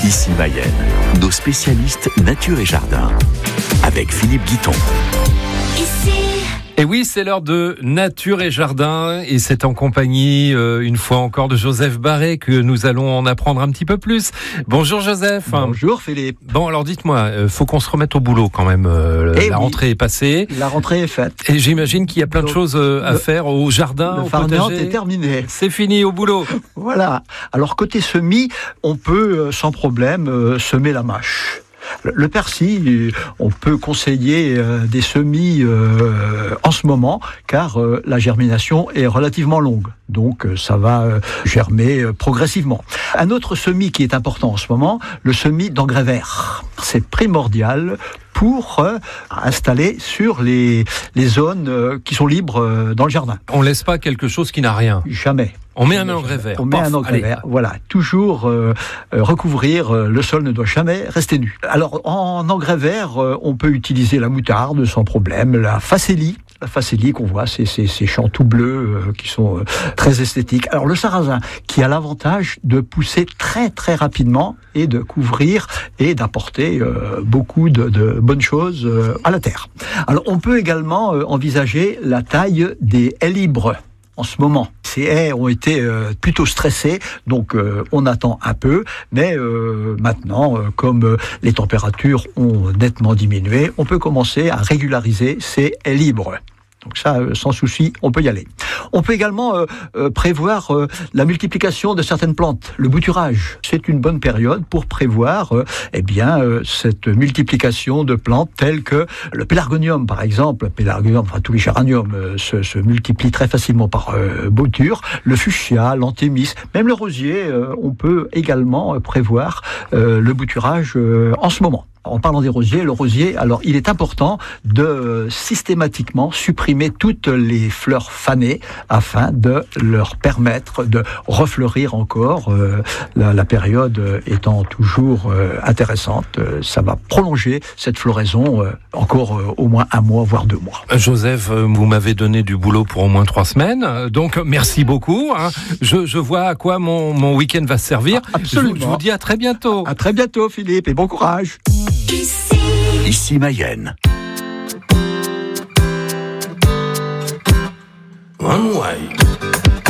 Ici Mayenne, nos spécialistes nature et jardin, avec Philippe Guiton. Et oui, c'est l'heure de Nature et Jardin et c'est en compagnie, une fois encore, de Joseph Barré que nous allons en apprendre un petit peu plus. Bonjour Joseph. Bonjour Philippe. Bon, alors dites-moi, faut qu'on se remette au boulot quand même. Rentrée est passée. La rentrée est faite. Et j'imagine qu'il y a plein de choses à faire au jardin, au farniente potager. est terminé. C'est fini, au boulot. Voilà. Alors côté semis, on peut sans problème semer la mâche. Le persil, on peut conseiller des semis en ce moment, car la germination est relativement longue. Donc ça va germer progressivement. Un autre semis qui est important en ce moment, le semis d'engrais verts. C'est primordial pour installer sur les zones qui sont libres dans le jardin. On laisse pas quelque chose qui n'a rien. Jamais. On met un engrais vert. On met un engrais vert, voilà. Toujours recouvrir, le sol ne doit jamais rester nu. Alors, en engrais vert, on peut utiliser la moutarde sans problème, la facélie qu'on voit, ces champs tout bleus qui sont très esthétiques. Alors, le sarrasin, qui a l'avantage de pousser très très rapidement et de couvrir et d'apporter beaucoup de bonnes choses à la terre. Alors, on peut également envisager la taille des haies libres. En ce moment, ces haies ont été plutôt stressées, donc on attend un peu, mais maintenant, comme les températures ont nettement diminué, on peut commencer à régulariser ces haies libres. Donc ça, sans souci, on peut y aller. On peut également prévoir la multiplication de certaines plantes, le bouturage. C'est une bonne période pour prévoir cette multiplication de plantes telles que le pélargonium, par exemple. Tous les géraniums se multiplient très facilement par bouture. Le fuchsia, l'anthémis, même le rosier, on peut également prévoir le bouturage en ce moment. En parlant des rosiers, le rosier, alors il est important de systématiquement supprimer toutes les fleurs fanées afin de leur permettre de refleurir encore, la période étant toujours intéressante. Ça va prolonger cette floraison encore au moins 1 mois, voire 2 mois. Joseph, vous m'avez donné du boulot pour au moins 3 semaines, donc merci beaucoup. Je vois à quoi mon week-end va se servir. Absolument. Je vous dis à très bientôt. À très bientôt Philippe et bon courage. Ici Mayenne. One way.